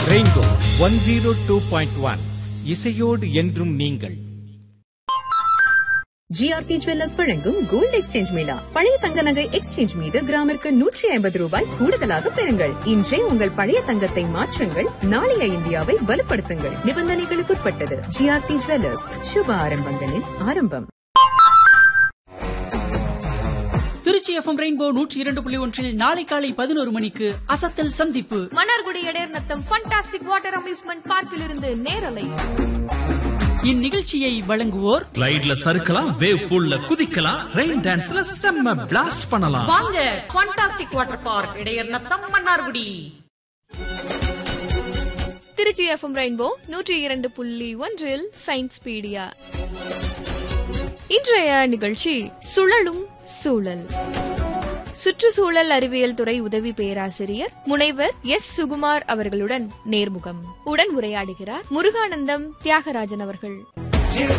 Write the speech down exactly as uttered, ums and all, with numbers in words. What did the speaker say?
Rainbow one zero two point one இசையோடு என்றும் நீங்கள். ஜிஆர்டி ஜுவல்லர்ஸ் வழங்கும் கோல்ட் எக்ஸ்சேஞ்ச் மேளா. பழைய தங்க நகை எக்ஸ்சேஞ்ச் மீது கிராமிற்கு நூற்றி ஐம்பது ரூபாய் கூடுதலாக பெறுங்கள். இன்றே உங்கள் பழைய தங்கத்தை மாற்றுங்கள், நாளைய இந்தியாவை வலுப்படுத்துங்கள். நிபந்தனைகளுக்குட்பட்டது. ஜிஆர்டி ஜுவல்லர்ஸ், சுப ஆரம்பங்களின் ஆரம்பம். திருச்சி எஃப்எம் ரெயின்போ நூற்றி இரண்டு புள்ளி ஒன்றில் நாளை காலை பதினோரு மணிக்கு அசத்தல் சந்திப்பு. Mannargudi எடேர் Natham fantastic water amusement பார்க்கில் இருந்து நேரலை. இந்நிகழ்ச்சியை வழங்குவோர் ஸ்லைட்ல சறுக்கலாம், வேவ் பூல்ல குதிக்கலாம், ரெயின் டான்ஸ்ல செம்ம பிளாஸ்ட் பண்ணலாம். வாங்க fantastic water park இடையர் Natham Mannargudi. Trichy FM rainbow நூற்றி இரண்டு புள்ளி ஒன்றில் சயின்ஸ் பீடியா. இன்றைய நிகழ்ச்சி சுழலும் சூழல். சுற்றுச்சூழல் அறிவியல் துறை உதவி பேராசிரியர் முனைவர் எஸ் சுகுமார் அவர்களுடன் நேர்முகம். உடன் உரையாடுகிறார் முருகானந்தம் தியாகராஜன் அவர்கள்.